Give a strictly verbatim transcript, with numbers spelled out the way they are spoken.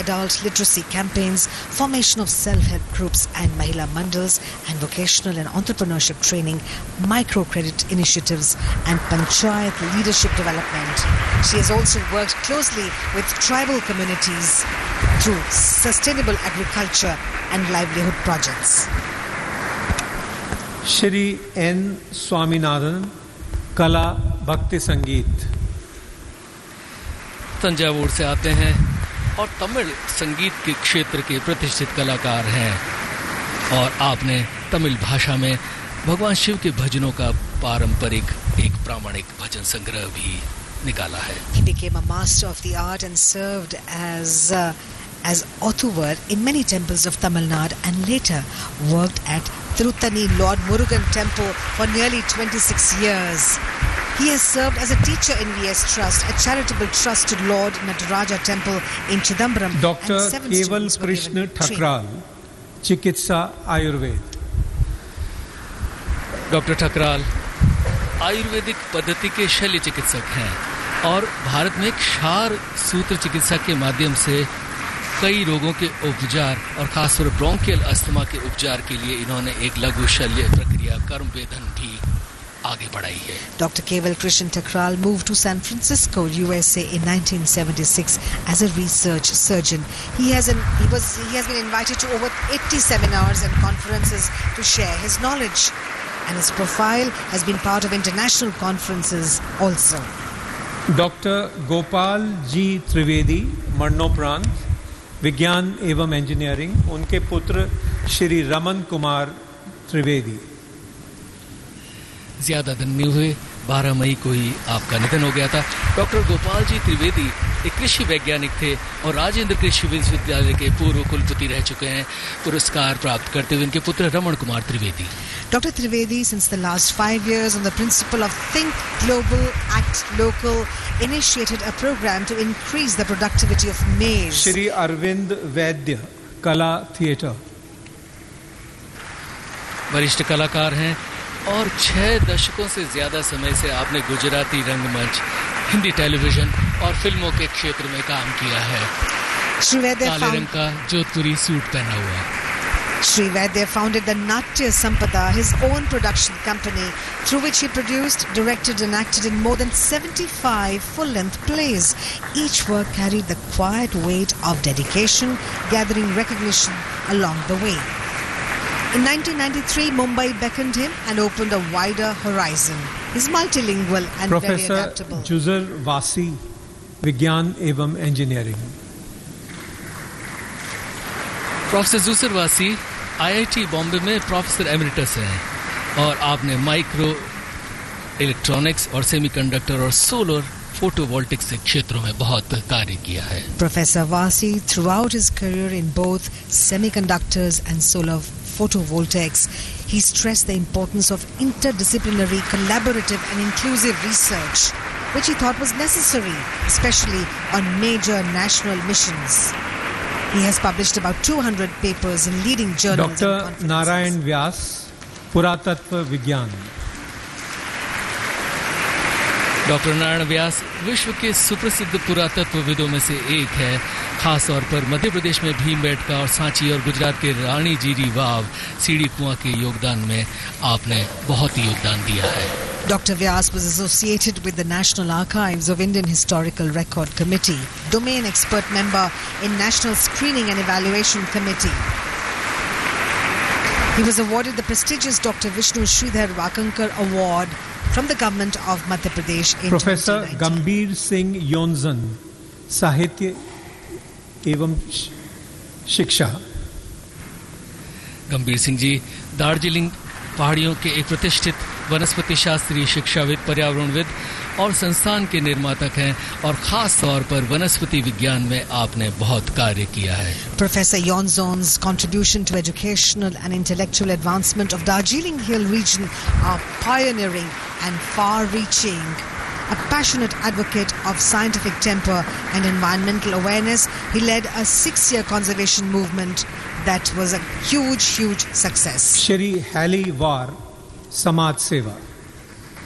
adult literacy campaigns, formation of self-help groups and Mahila Mandals, and vocational and entrepreneurship training, microcredit initiatives and Panchayat leadership development. She has also worked closely with tribal communities through sustainable agriculture and livelihood projects. Shri N. Swaminathan, Kala Bhakti Sangeet. Thanjavur से आते हैं और तमिल संगीत के क्षेत्र के प्रतिष्ठित कलाकार हैं और आपने तमिल भाषा में भगवान शिव के भजनों का पारंपरिक एक प्रामाणिक भजन संग्रह भी निकाला है. He became a master of the art and served as uh, as Othuvar in many temples of Tamil Nadu and later worked at Tirutani Lord Murugan Temple for nearly twenty-six years. He has served as a teacher in V S Trust, a charitable trust to Lord Nataraja Temple in Chidambaram. Doctor Keval Krishna Thakral, Chikitsa Ayurved. Doctor Thakral Ayurvedic पद्धति के शल्य चिकित्सक हैं और भारत में क्षार सूत्र चिकित्सा के माध्यम से कई रोगों के उपचार और खासकर ब्रोंकियल अस्थमा के उपचार के लिए इन्होंने एक लघु शल्य प्रक्रिया कर्म वेदन भी आगे बढ़ाई है. Doctor Keval Krishna Thakral moved to San Francisco, U S A in nineteen seventy-six as a research surgeon. He has an, he was he has been invited to over eighty seminars and conferences to share his knowledge, and his profile has been part of international conferences also. Doctor Gopal G Trivedi, मरणोपरांत विज्ञान एवं engineering, उनके पुत्र श्री रमन कुमार त्रिवेदी. ज्यादा दिन नहीं हुए, बारह मई को ही आपका निधन हो गया था. डॉक्टर गोपाल जी त्रिवेदी एक कृषि वैज्ञानिक थे और राजेंद्र कृषि विश्वविद्यालय के पूर्व कुलपति रह चुके हैं. पुरस्कार प्राप्त करते हुए इनके पुत्र Raman Kumar Trivedi. Doctor Trivedi, since the last five years on the principle of Think Global, Act Local, initiated a program to increase the productivity of maize. Shri Arvind Vaidya, Kala Theatre. वरिष्ठ कलाकार हैं और छह दशकों से ज्यादा समय से आपने गुजराती रंगमंच, हिंदी टेलीविजन और फिल्मों के क्षेत्र में काम किया है. काले रंग का जोधपुरी सूट पहना हुआ. Sri Vaidya founded the Natya Sampada, his own production company, through which he produced, directed and acted in more than seventy-five full-length plays. Each work carried the quiet weight of dedication, gathering recognition along the way. In nineteen ninety-three, Mumbai beckoned him and opened a wider horizon. He's multilingual and Professor very adaptable. Juzar Vasi, Vigyan Evam Engineering. Professor juicer वासी IIT Bombay में professor emeritus हैं और आपने micro electronics और semiconductor और solar photovoltaics के क्षेत्रों में बहुत कार्य किया है. Professor Vasi, throughout his career in both semiconductors and solar photovoltaics, he stressed the importance of interdisciplinary, collaborative and inclusive research, which he thought was necessary, especially on major national missions. He has published about two hundred papers in leading journals. Doctor Narayan Vyas, Puratatva Vigyan. Doctor Narayan Vyas विश्व के सुप्रसिद्ध पुरातत्वविदों में से एक है. खास तौर पर मध्य प्रदेश में भीमबेटका और सांची और गुजरात के रानी जीरी वाव, सीढ़ी कुआं के योगदान में आपने बहुत ही योगदान दिया है. Doctor Vyas was associated with the National Archives of Indian Historical Record Committee, domain expert member in National Screening and Evaluation Committee. He was awarded the prestigious Doctor Vishnu Sridhar Wakankar Award from the government of Madhya Pradesh in Professor twenty nineteen. Gambhir Singh Yonzan, Sahitya एवं शिक्षा. गंभीर सिंह जी दार्जिलिंग पहाड़ियों के एक प्रतिष्ठित वनस्पति शास्त्रीय शिक्षाविद, पर्यावरणविद और संस्थान के निर्माता हैं और खास तौर पर वनस्पति विज्ञान में आपने बहुत कार्य किया है. Professor Yonzon's contribution to educational and intellectual advancement of Darjeeling Hill region are pioneering and far-reaching. A passionate advocate of scientific temper and environmental awareness, he led a six-year conservation movement that was a huge, huge success. Shri Hali War, Samaj Seva.